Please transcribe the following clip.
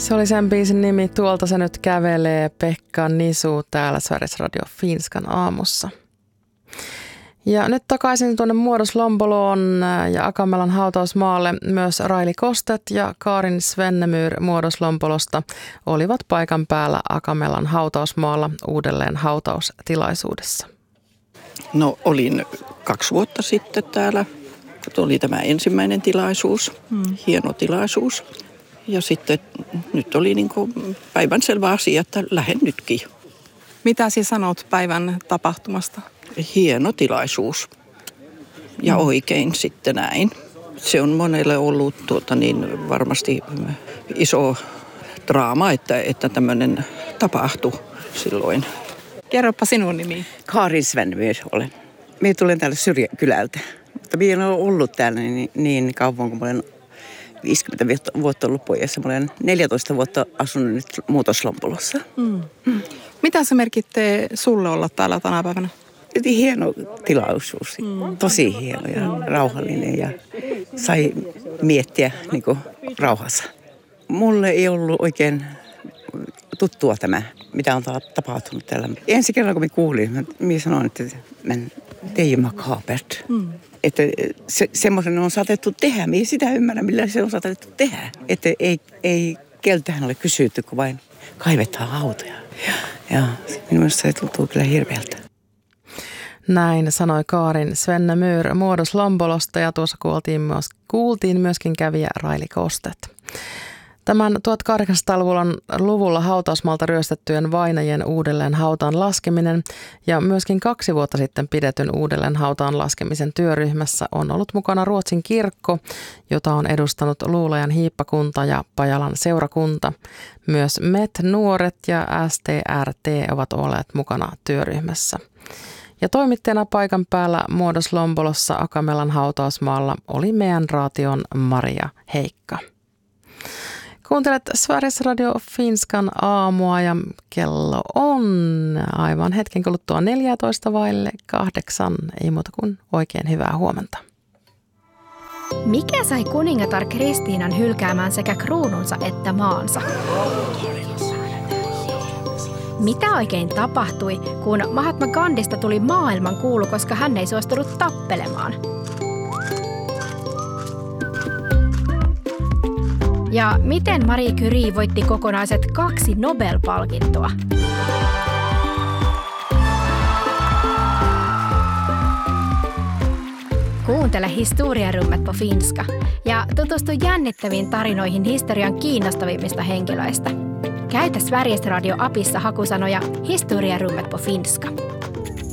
Se oli sen biisin nimi Tuolta se nyt kävelee, Pekka Nisu täällä Sveriges Radio Finskan aamussa. Ja nyt takaisin tuonne Muodos Lomboloon ja Akamelan hautausmaalle. Myös Raili Kostet ja Karin Svennemyr Muodos Lombolosta olivat paikan päällä Akamelan hautausmaalla uudelleen hautaustilaisuudessa. No olin 2 vuotta sitten täällä, kun oli tämä ensimmäinen tilaisuus, hieno tilaisuus. Ja sitten nyt oli niin kuin päivänselvä asia, että lähden nytkin. Mitä sinä sanot päivän tapahtumasta? Hieno tilaisuus ja oikein sitten näin. Se on monelle ollut varmasti iso draama, että tämmöinen tapahtui silloin. Kerropa sinun nimi. Karin Svennemyr olen. Minä tulen täällä syrjäkylältä, mutta minä olen ollut täällä niin kauan, kun olen 50 vuotta ollut pojassa. Mä olen 14 vuotta asunut nyt Muodos Lombolossa. Mitä se merkittää sulle olla täällä tänä päivänä? Hieno tilaisuus. Tosi hieno ja rauhallinen ja sai miettiä niin kuin rauhassa. Mulle ei ollut oikein tuttua tämä, mitä on tapahtunut täällä. Ensi kerran kun minä kuulin, minä sanoin, että det är ju makabert. Että semmoisen on saatettu tehdä. Minä sitä ymmärrän, millä se on saatettu tehdä. Että ei keltähän ole kysytty, kun vain kaivetaan hautoja. Ja minusta se tuntuu kyllä hirveältä. Näin sanoi Karin Svennemyr Muodos Lombolosta ja tuossa kuultiin myöskin kävijä Raili Kostet. Tämän 1800-luvulla hautausmaalta ryöstettyjen vainajien uudelleen hautaan laskeminen ja myöskin 2 vuotta sitten pidetyn uudelleen hautaan laskemisen työryhmässä on ollut mukana Ruotsin kirkko, jota on edustanut Luulajan hiippakunta ja Pajalan seurakunta. Myös MET-nuoret ja STRT ovat olleet mukana työryhmässä. Ja toimittajana paikan päällä Muodos Lombolossa Akamelan hautausmaalla oli meidän raation Maria Heikka. Kuuntelet Sveriges Radio Finskan aamua ja kello on aivan hetken kuluttua 8:14. Ei muuta kuin oikein hyvää huomenta. Mikä sai kuningatar Kristiinan hylkäämään sekä kruununsa että maansa? Mitä oikein tapahtui, kun Mahatma Gandhista tuli maailmankuulu, koska hän ei suostunut tappelemaan? Ja miten Marie Curie voitti kokonaiset 2 Nobel-palkintoa? Kuuntele Historiarummet på finska ja tutustu jännittäviin tarinoihin historian kiinnostavimmista henkilöistä. Käytä Sveriges Radio-apissa hakusanoja Historiarummet på finska.